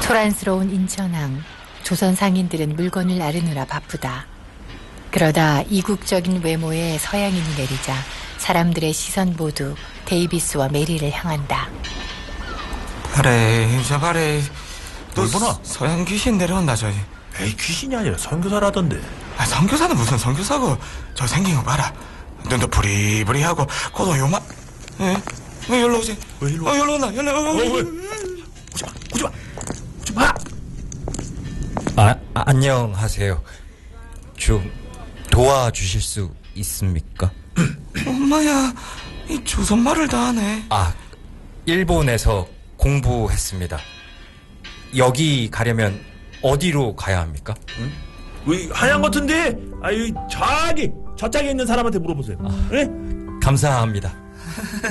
소란스러운 인천항. 조선 상인들은 물건을 나르느라 바쁘다. 그러다 이국적인 외모의 서양인이 내리자 사람들의 시선 모두 데이비스와 메리를 향한다. 바래, 저 바래. 또 뭘 보나? 서양 귀신 내려온다, 저기. 에이, 귀신이 아니라 선교사라던데. 아, 선교사는 무슨 선교사고. 저 생긴 거 봐라. 눈도 부리부리하고 코도 요만. 예? 왜 여기로 오지? 왜 일로 와? 여기로 온나? 왜? 오지마. 안녕하세요. 좀 도와주실 수 있습니까? 엄마야, 이 조선말을 다 하네. 일본에서 공부했습니다. 여기 가려면 어디로 가야 합니까? 응? 왜 하얀 같은데? 아유, 저기 저짝에 있는 사람한테 물어보세요. 네? 감사합니다.